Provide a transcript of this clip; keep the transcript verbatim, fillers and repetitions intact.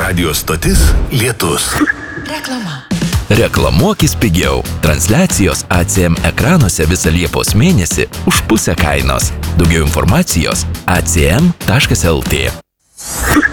Radio stotis Lietus. Reklama. Reklamuokis pigiau. Transliacijos A C M ekranuose visą Liepos mėnesį už pusę kainos. Daugiau informacijos a c m taškas l t.